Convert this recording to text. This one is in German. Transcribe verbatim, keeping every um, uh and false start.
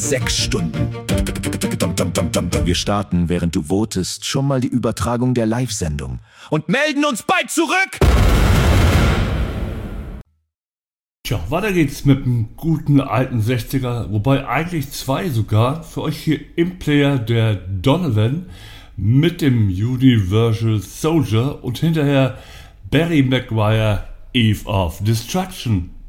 Sechs Stunden. Wir starten, während du votest, schon mal die Übertragung der Live-Sendung und melden uns bald zurück! Tja, weiter geht's mit einem guten alten sechziger, wobei eigentlich zwei sogar. Für euch hier im Player der Donovan mit dem Universal Soldier und hinterher Barry Maguire, Eve of Destruction.